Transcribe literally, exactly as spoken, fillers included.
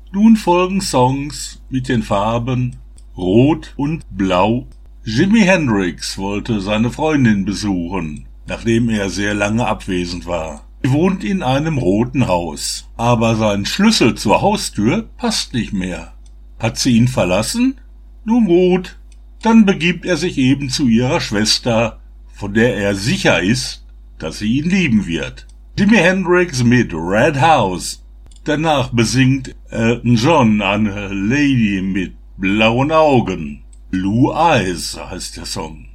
Nun folgen Songs mit den Farben Rot und Blau. Jimi Hendrix wollte seine Freundin besuchen, nachdem er sehr lange abwesend war. Sie wohnt in einem roten Haus, aber sein Schlüssel zur Haustür passt nicht mehr. Hat sie ihn verlassen? Nun gut, dann begibt er sich eben zu ihrer Schwester, von der er sicher ist, dass sie ihn lieben wird. Jimi Hendrix mit Red House. Danach besingt Elton John eine Lady mit blauen Augen. Blue Eyes heißt der Song.